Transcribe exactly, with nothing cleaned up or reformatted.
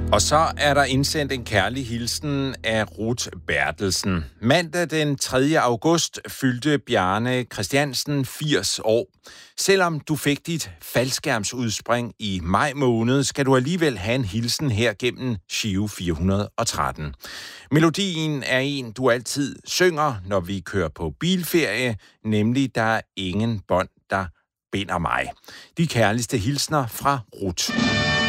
Og så er der indsendt en kærlig hilsen af Ruth Bertelsen. Mandag den tredje august fyldte Bjarne Christiansen firs år. Selvom du fik dit faldskærmsudspring i maj måned, skal du alligevel have en hilsen her gennem Giro fire hundrede og tretten. Melodien er en, du altid synger, når vi kører på bilferie, nemlig Der er ingen bånd, der binder mig. De kærligste hilsner fra Ruth.